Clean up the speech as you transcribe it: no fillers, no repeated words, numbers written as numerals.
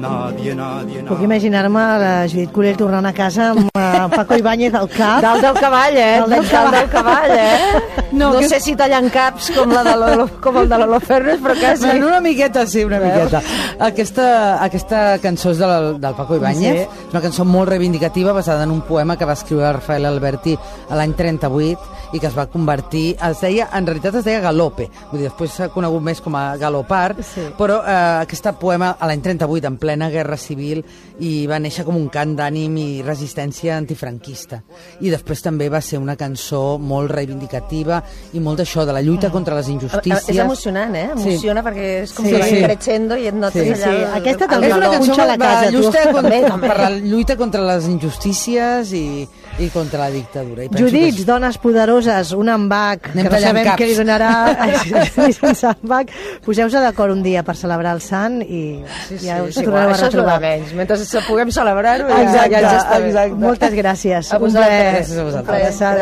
Puc imaginar-me la Judit Cullell tornant a casa amb Paco Ibáñez al cap. Dalt del cavall, Dalt del cavall, No sé si tallant caps com el de Lolo Ferres, però quasi. Bueno, una miqueta, sí, una miqueta. Aquesta cançó és del Paco Ibáñez. És una cançó molt reivindicativa basada en un poema que va escriure Rafael Alberti l'any 38 i que es va convertir, en realitat es deia Galope, vull dir, després s'ha conegut més com a Galopar, però aquest poema a l'any 38, en plena guerra civil, i va néixer com un cant d'ànim i resistència antifranquista. I després també va ser una cançó molt reivindicativa i molt d'això, de la lluita contra les injustícies. És emocionant, Emociona perquè és com que va creixendo i et notes allà... Aquesta també és una cançó a la casa. Per la lluita contra les injustícies i contra la dictadura. Judits, dones poderoses, un embac, que no sabem què li donarà sense embac. Poseu-se d'acord un dia per celebrar el sant i ja us tornareu a retrobar. Mentre puguem celebrar-ho, ja està bé. Moltes gràcies. A vosaltres. Gràcies a vosaltres.